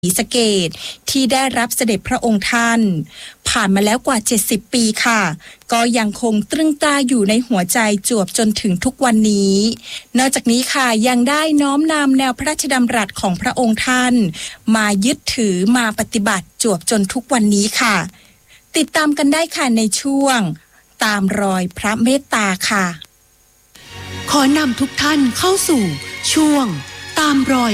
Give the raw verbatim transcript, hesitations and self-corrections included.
ศรีสะเกษที่ได้รับเสด็จพระองค์ท่านผ่านมาแล้วกว่าเจ็ดสิบปีค่ะก็ยังคงตรึงตราอยู่ในหัวใจจวบจนถึงทุกวันนี้นอกจากนี้ค่ะยังได้น้อมนำแนวพระราชดำรัสของพระองค์ท่านมายึดถือมาปฏิบัติจวบจนทุกวันนี้ค่ะติดตามกันได้ค่ะในช่วงตามรอยพระเมตตาค่ะขอนำทุกท่านเข้าสู่ช่วงตามรอย